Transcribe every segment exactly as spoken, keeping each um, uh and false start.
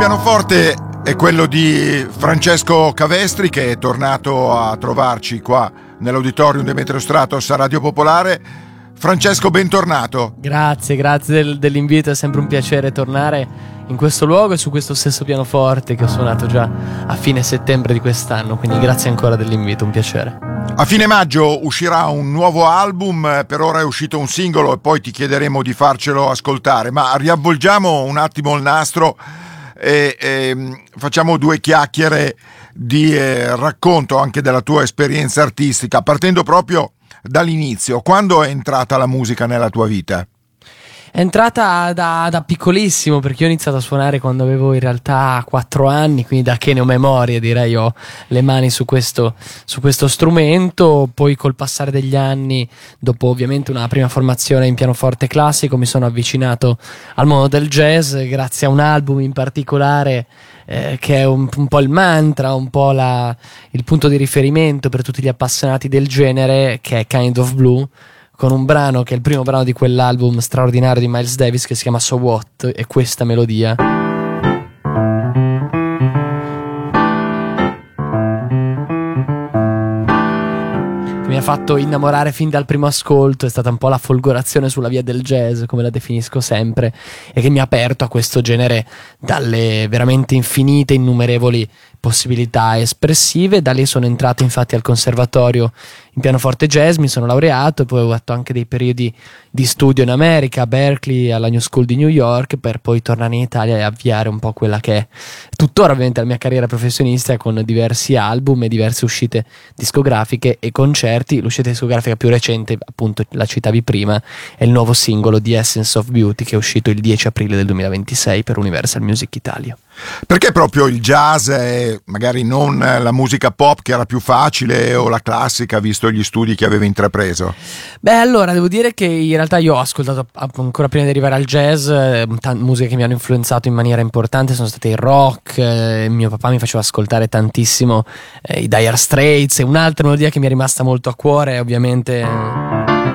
pianoforte è quello di Francesco Cavestri, che è tornato a trovarci qua nell'auditorium Demetrio Stratos a Radio Popolare. Francesco, bentornato. Grazie, grazie del, dell'invito, è sempre un piacere tornare in questo luogo e su questo stesso pianoforte che ho suonato già a fine settembre di quest'anno, quindi grazie ancora dell'invito, un piacere. A fine maggio uscirà un nuovo album, per ora è uscito un singolo e poi ti chiederemo di farcelo ascoltare, ma riavvolgiamo un attimo il nastro e, e facciamo due chiacchiere di eh, racconto anche della tua esperienza artistica, partendo proprio dall'inizio. Quando è entrata la musica nella tua vita? È entrata da, da piccolissimo, perché io ho iniziato a suonare quando avevo in realtà quattro anni, quindi da che ne ho memoria, direi, ho le mani su questo, su questo strumento. Poi col passare degli anni, dopo ovviamente una prima formazione in pianoforte classico, mi sono avvicinato al mondo del jazz grazie a un album in particolare eh, che è un, un po' il mantra, un po' la, il punto di riferimento per tutti gli appassionati del genere, che è Kind of Blue, con un brano che è il primo brano di quell'album straordinario di Miles Davis che si chiama So What, e questa melodia che mi ha fatto innamorare fin dal primo ascolto. È stata un po' la folgorazione sulla via del jazz, come la definisco sempre, e che mi ha aperto a questo genere dalle veramente infinite, innumerevoli possibilità espressive. Da lì sono entrato infatti al conservatorio in pianoforte jazz, mi sono laureato e poi ho fatto anche dei periodi di studio in America, a Berkeley, alla New School di New York, per poi tornare in Italia e avviare un po' quella che è tuttora ovviamente la mia carriera professionista, con diversi album e diverse uscite discografiche e concerti. L'uscita discografica più recente, appunto la citavi prima, è il nuovo singolo di Essence of Beauty, che è uscito il dieci aprile del duemilaventisei per Universal Music Italia. Perché proprio il jazz e magari non la musica pop, che era più facile, o la classica, visto gli studi che avevi intrapreso? Beh, allora devo dire che in realtà io ho ascoltato ancora prima di arrivare al jazz eh, t- musiche che mi hanno influenzato in maniera importante. Sono state il rock, eh, mio papà mi faceva ascoltare tantissimo eh, i Dire Straits, e un'altra melodia che mi è rimasta molto a cuore è ovviamente eh,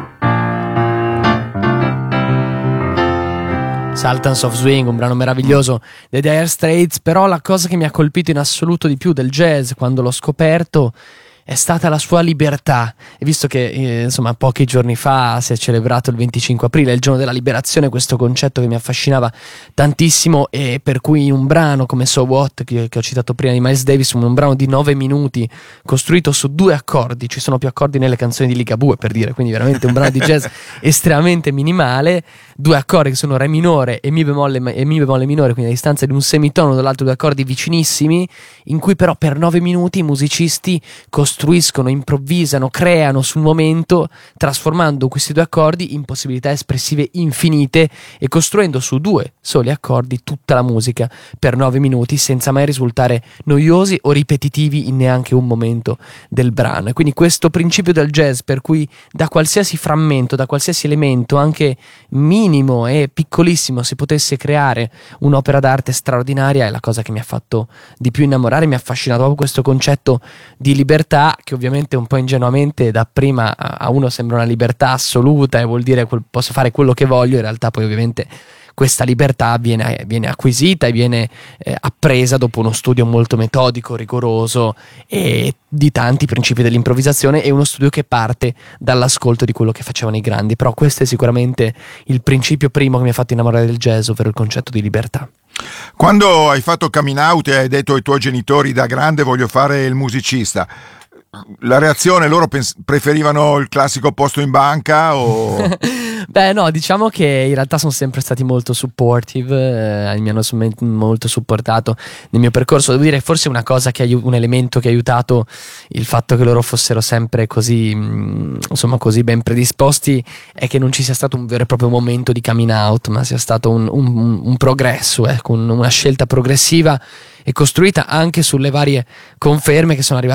Sultans of Swing, un brano meraviglioso dei Dire Straits. Però la cosa che mi ha colpito in assoluto di più del jazz quando l'ho scoperto è stata la sua libertà. E visto che eh, insomma pochi giorni fa si è celebrato il venticinque aprile, il giorno della liberazione, questo concetto che mi affascinava tantissimo, e per cui in un brano come So What, che, che ho citato prima, di Miles Davis, un, un brano di nove minuti costruito su due accordi, ci sono più accordi nelle canzoni di Ligabue, per dire, quindi veramente un brano di jazz estremamente minimale, due accordi che sono re minore e mi bemolle, e mi bemolle minore, quindi a distanza di un semitono dall'altro, due accordi vicinissimi, in cui però per nove minuti i musicisti costruiscono costruiscono, improvvisano, creano sul momento, trasformando questi due accordi in possibilità espressive infinite e costruendo su due soli accordi tutta la musica per nove minuti, senza mai risultare noiosi o ripetitivi in neanche un momento del brano. E quindi questo principio del jazz, per cui da qualsiasi frammento, da qualsiasi elemento anche minimo e piccolissimo si potesse creare un'opera d'arte straordinaria, è la cosa che mi ha fatto di più innamorare. Mi ha affascinato proprio questo concetto di libertà, che ovviamente un po' ingenuamente dapprima a uno sembra una libertà assoluta e vuol dire quel, posso fare quello che voglio. In realtà poi ovviamente questa libertà viene, viene acquisita e viene eh, appresa dopo uno studio molto metodico, rigoroso, e di tanti principi dell'improvvisazione, e uno studio che parte dall'ascolto di quello che facevano i grandi. Però questo è sicuramente il principio primo che mi ha fatto innamorare del jazz, ovvero il concetto di libertà. Quando hai fatto coming out e hai detto ai tuoi genitori da grande voglio fare il musicista, la reazione, loro pens- preferivano il classico posto in banca o... Beh no, diciamo che in realtà sono sempre stati molto supportive, eh, mi hanno som- molto supportato nel mio percorso. Devo dire, forse una cosa che aiu- un elemento che ha aiutato il fatto che loro fossero sempre così mh, insomma così ben predisposti è che non ci sia stato un vero e proprio momento di coming out, ma sia stato un, un, un progresso, ecco, una scelta progressiva e costruita anche sulle varie conferme che sono arrivate